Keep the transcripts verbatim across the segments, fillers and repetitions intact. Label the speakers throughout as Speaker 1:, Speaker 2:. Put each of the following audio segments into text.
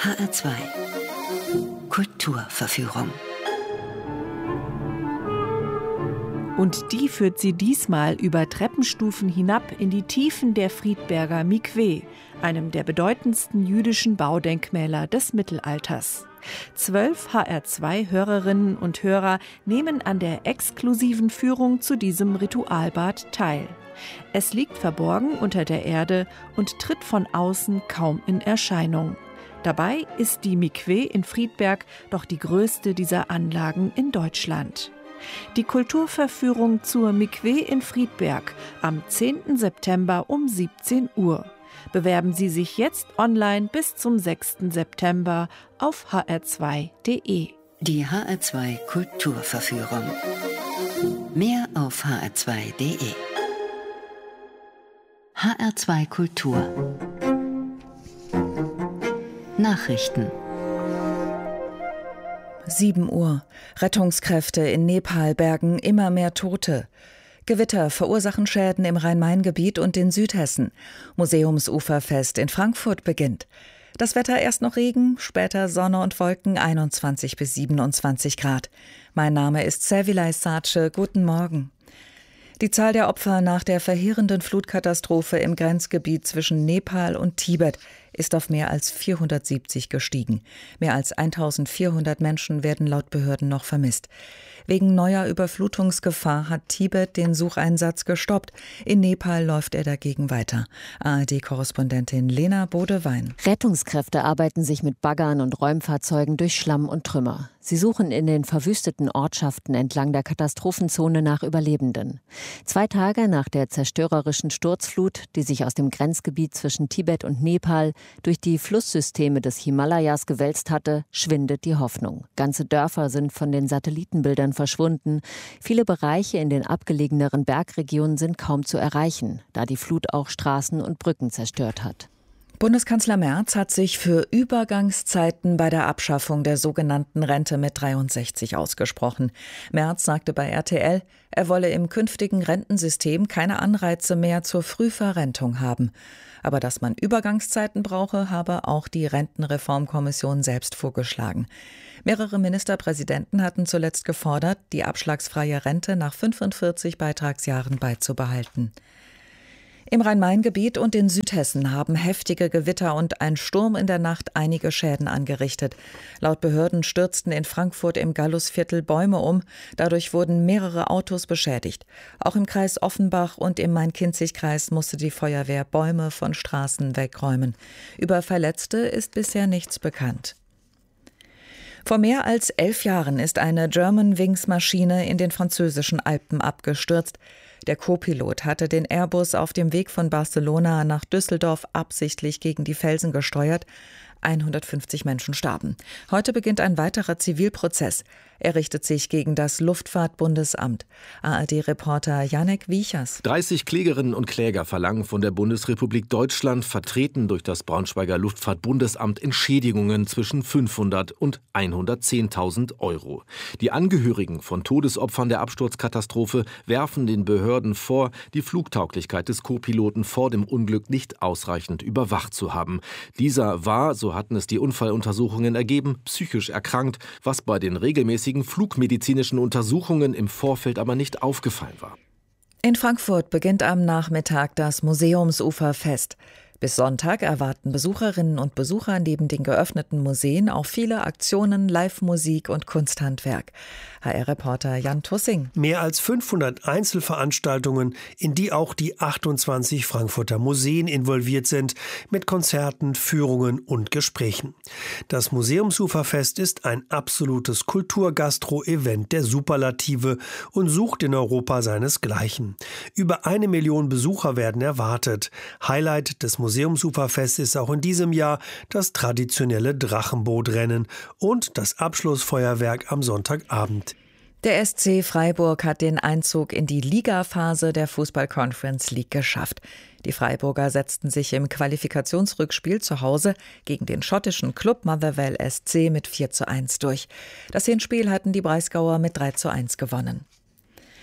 Speaker 1: H R zwei Kulturverführung.
Speaker 2: Und die führt sie diesmal über Treppenstufen hinab in die Tiefen der Friedberger Mikwe, einem der bedeutendsten jüdischen Baudenkmäler des Mittelalters. Zwölf H R zwei Hörerinnen und Hörer nehmen an der exklusiven Führung zu diesem Ritualbad teil. Es liegt verborgen unter der Erde und tritt von außen kaum in Erscheinung. Dabei ist die Mikwe in Friedberg doch die größte dieser Anlagen in Deutschland. Die Kulturverführung zur Mikwe in Friedberg am zehnten September um siebzehn Uhr. Bewerben Sie sich jetzt online bis zum sechsten September auf h r zwei punkt d e.
Speaker 1: Die H R zwei Kulturverführung. Mehr auf h r zwei punkt d e. H R zwei Kultur. Nachrichten.
Speaker 3: sieben Uhr. Rettungskräfte in Nepal bergen immer mehr Tote. Gewitter verursachen Schäden im Rhein-Main-Gebiet und in Südhessen. Museumsuferfest in Frankfurt beginnt. Das Wetter erst noch Regen, später Sonne und Wolken, einundzwanzig bis siebenundzwanzig Grad. Mein Name ist Servilay Sace. Guten Morgen. Die Zahl der Opfer nach der verheerenden Flutkatastrophe im Grenzgebiet zwischen Nepal und Tibet ist auf mehr als vierhundertsiebzig gestiegen. Mehr als eintausendvierhundert Menschen werden laut Behörden noch vermisst. Wegen neuer Überflutungsgefahr hat Tibet den Sucheinsatz gestoppt. In Nepal läuft er dagegen weiter. A R D-Korrespondentin Lena Bodewein.
Speaker 4: Rettungskräfte arbeiten sich mit Baggern und Räumfahrzeugen durch Schlamm und Trümmer. Sie suchen in den verwüsteten Ortschaften entlang der Katastrophenzone nach Überlebenden. Zwei Tage nach der zerstörerischen Sturzflut, die sich aus dem Grenzgebiet zwischen Tibet und Nepal durch die Flusssysteme des Himalayas gewälzt hatte, schwindet die Hoffnung. Ganze Dörfer sind von den Satellitenbildern verschwunden. Viele Bereiche in den abgelegeneren Bergregionen sind kaum zu erreichen, da die Flut auch Straßen und Brücken zerstört hat.
Speaker 3: Bundeskanzler Merz hat sich für Übergangszeiten bei der Abschaffung der sogenannten Rente mit dreiundsechzig ausgesprochen. Merz sagte bei R T L, er wolle im künftigen Rentensystem keine Anreize mehr zur Frühverrentung haben. Aber dass man Übergangszeiten brauche, habe auch die Rentenreformkommission selbst vorgeschlagen. Mehrere Ministerpräsidenten hatten zuletzt gefordert, die abschlagsfreie Rente nach fünfundvierzig Beitragsjahren beizubehalten. Im Rhein-Main-Gebiet und in Südhessen haben heftige Gewitter und ein Sturm in der Nacht einige Schäden angerichtet. Laut Behörden stürzten in Frankfurt im Gallusviertel Bäume um. Dadurch wurden mehrere Autos beschädigt. Auch im Kreis Offenbach und im Main-Kinzig-Kreis musste die Feuerwehr Bäume von Straßen wegräumen. Über Verletzte ist bisher nichts bekannt. Vor mehr als elf Jahren ist eine Germanwings-Maschine in den französischen Alpen abgestürzt. Der Co-Pilot hatte den Airbus auf dem Weg von Barcelona nach Düsseldorf absichtlich gegen die Felsen gesteuert. hundertfünfzig Menschen starben. Heute beginnt ein weiterer Zivilprozess. Er richtet sich gegen das Luftfahrtbundesamt. A R D-Reporter Janek Wiechers.
Speaker 5: dreißig Klägerinnen und Kläger verlangen von der Bundesrepublik Deutschland, vertreten durch das Braunschweiger Luftfahrtbundesamt, Entschädigungen zwischen fünfhundert und hundertzehntausend Euro. Die Angehörigen von Todesopfern der Absturzkatastrophe werfen den Behörden vor, die Flugtauglichkeit des Co-Piloten vor dem Unglück nicht ausreichend überwacht zu haben. Dieser war, so hatten es die Unfalluntersuchungen ergeben, psychisch erkrankt, was bei den regelmäßigen flugmedizinischen Untersuchungen im Vorfeld aber nicht aufgefallen war.
Speaker 3: In Frankfurt beginnt am Nachmittag das Museumsuferfest. Bis Sonntag erwarten Besucherinnen und Besucher neben den geöffneten Museen auch viele Aktionen, Live-Musik und Kunsthandwerk. H R-Reporter Jan Tussing.
Speaker 6: Mehr als fünfhundert Einzelveranstaltungen, in die auch die achtundzwanzig Frankfurter Museen involviert sind, mit Konzerten, Führungen und Gesprächen. Das Museumsuferfest ist ein absolutes Kultur-Gastro-Event der Superlative und sucht in Europa seinesgleichen. Über eine Million Besucher werden erwartet. Highlight des Museumsuferfests ist auch in diesem Jahr das traditionelle Drachenbootrennen und das Abschlussfeuerwerk am Sonntagabend.
Speaker 3: Der S C Freiburg hat den Einzug in die Ligaphase der Fußball-Conference League geschafft. Die Freiburger setzten sich im Qualifikationsrückspiel zu Hause gegen den schottischen Club Motherwell S C mit vier zu eins durch. Das Hinspiel hatten die Breisgauer mit drei zu eins gewonnen.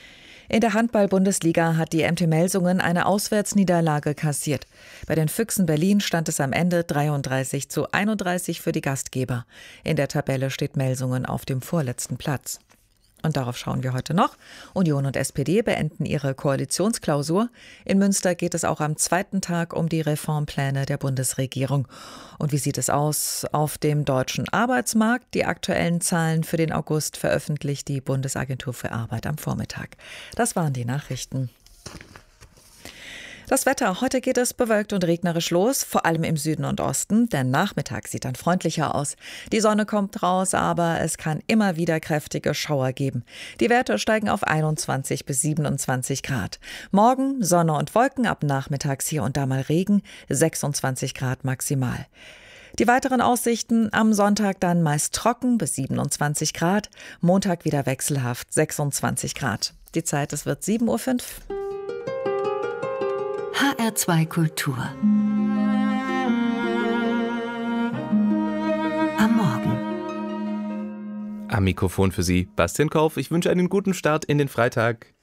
Speaker 3: In der Handball-Bundesliga hat die M T Melsungen eine Auswärtsniederlage kassiert. Bei den Füchsen Berlin stand es am Ende dreiunddreißig zu einunddreißig für die Gastgeber. In der Tabelle steht Melsungen auf dem vorletzten Platz. Und darauf schauen wir heute noch. Union und S P D beenden ihre Koalitionsklausur. In Münster geht es auch am zweiten Tag um die Reformpläne der Bundesregierung. Und wie sieht es aus auf dem deutschen Arbeitsmarkt? Die aktuellen Zahlen für den August veröffentlicht die Bundesagentur für Arbeit am Vormittag. Das waren die Nachrichten. Das Wetter. Heute geht es bewölkt und regnerisch los, vor allem im Süden und Osten. Der Nachmittag sieht dann freundlicher aus. Die Sonne kommt raus, aber es kann immer wieder kräftige Schauer geben. Die Werte steigen auf einundzwanzig bis siebenundzwanzig Grad. Morgen Sonne und Wolken, ab nachmittags hier und da mal Regen, sechsundzwanzig Grad maximal. Die weiteren Aussichten: am Sonntag dann meist trocken bis siebenundzwanzig Grad, Montag wieder wechselhaft sechsundzwanzig Grad. Die Zeit, es wird sieben Uhr fünf.
Speaker 1: H R zwei Kultur. Am Morgen.
Speaker 7: Am Mikrofon für Sie Bastian Kauf. Ich wünsche einen guten Start in den Freitag.